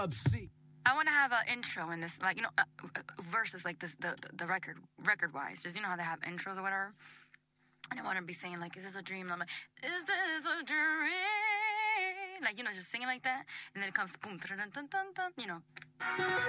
I want to have an intro in this, like, verses like this, the record wise. Just, how they have intros or whatever. And I want to be saying, like, is this a dream? And I'm like, is this a dream? Like, just singing like that. And then it comes, boom, dun, dun, dun, dun, dun,